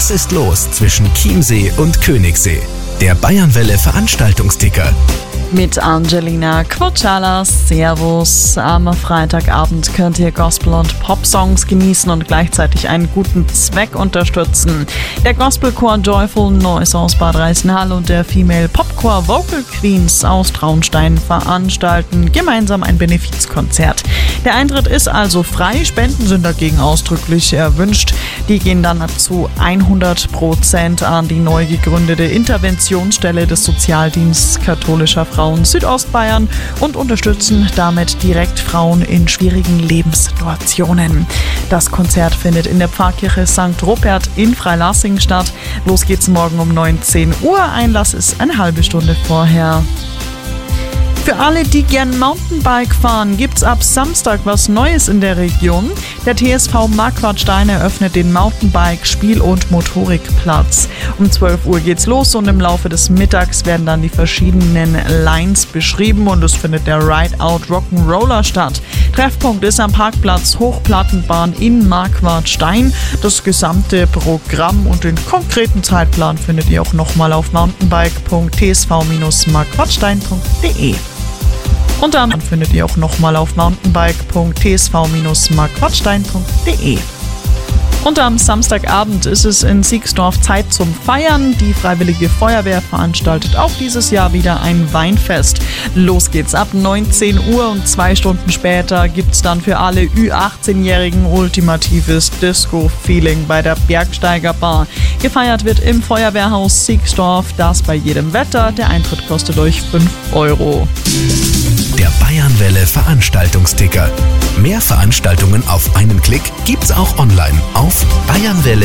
Was ist los zwischen Chiemsee und Königssee? Der Bayernwelle Veranstaltungsticker. Mit Angelina Quocciala. Servus. Am Freitagabend könnt ihr Gospel- und Pop-Songs genießen und gleichzeitig einen guten Zweck unterstützen. Der Gospelchor Joyful Noise aus Bad Reichenhall und der Female Popchor Vocal Queens aus Traunstein veranstalten gemeinsam ein Benefizkonzert. Der Eintritt ist also frei, Spenden sind dagegen ausdrücklich erwünscht. Die gehen dann zu 100% an die neu gegründete Interventionsstelle des Sozialdienstes katholischer Frauen Südostbayern und unterstützen damit direkt Frauen in schwierigen Lebenssituationen. Das Konzert findet in der Pfarrkirche St. Rupert in Freilassing statt. Los geht's morgen um 19 Uhr. Einlass ist eine halbe Stunde vorher. Für alle, die gern Mountainbike fahren, gibt's ab Samstag was Neues in der Region. Der TSV Marquardt-Stein eröffnet den Mountainbike-Spiel- und Motorikplatz. Um 12 Uhr geht's los und im Laufe des Mittags werden dann die verschiedenen Lines beschrieben und es findet der Ride-Out Rock'n'Roller statt. Treffpunkt ist am Parkplatz Hochplattenbahn in Marquardt-Stein. Das gesamte Programm und den konkreten Zeitplan findet ihr auch nochmal auf mountainbike.tsv-marquardtstein.de. Und dann findet ihr auch nochmal auf mountainbike.tsv-marquardtstein.de. Und am Samstagabend ist es in Siegsdorf Zeit zum Feiern. Die Freiwillige Feuerwehr veranstaltet auch dieses Jahr wieder ein Weinfest. Los geht's ab 19 Uhr und 2 Stunden später gibt's dann für alle Ü18-Jährigen ultimatives Disco-Feeling bei der Bergsteigerbar. Gefeiert wird im Feuerwehrhaus Siegsdorf, das bei jedem Wetter. Der Eintritt kostet euch 5 €. Der Bayernwelle Veranstaltungsticker. Mehr Veranstaltungen auf einen Klick gibt's auch online auf bayernwelle.at.